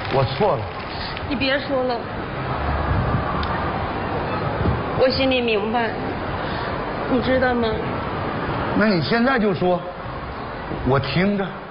我错了。 你别说了，我心里明白，你知道吗？ 那你现在就说，我听着。